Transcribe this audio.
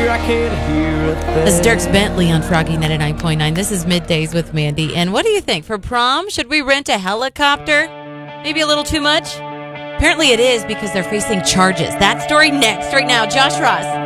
I can't hear a thing. This is Dirks Bentley on Froggy 99.9. This is Middays with Mandy. And what do you think? For prom, should we rent a helicopter? Maybe a little too much? Apparently it is because they're facing charges. That story next. Right now, Josh Ross.